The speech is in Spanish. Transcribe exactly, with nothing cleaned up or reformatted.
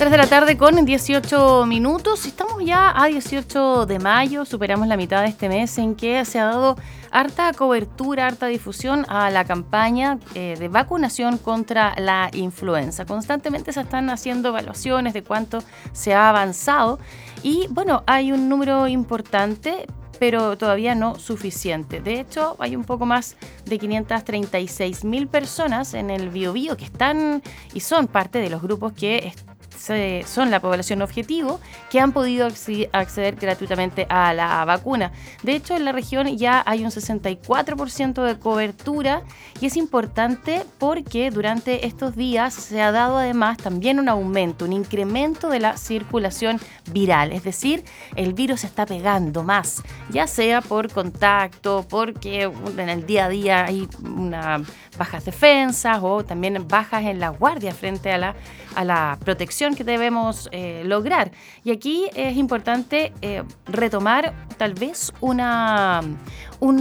tres de la tarde con dieciocho minutos. Estamos ya a dieciocho de mayo, superamos la mitad de este mes en que se ha dado harta cobertura, harta difusión a la campaña eh, de vacunación contra la influenza. Constantemente se están haciendo evaluaciones de cuánto se ha avanzado y bueno, hay un número importante, pero todavía no suficiente. De hecho, hay un poco más de quinientas treinta y seis mil personas en el Biobío que están y son parte de los grupos que se, son la población objetivo que han podido acceder gratuitamente a la vacuna. De hecho, en la región ya hay un sesenta y cuatro por ciento de cobertura y es importante porque durante estos días se ha dado además también un aumento, un incremento de la circulación viral. Es decir, el virus se está pegando más, ya sea por contacto, porque en el día a día hay una bajas defensas o también bajas en la guardia frente a la, a la protección que debemos eh, lograr. Y aquí es importante eh, retomar tal vez una, un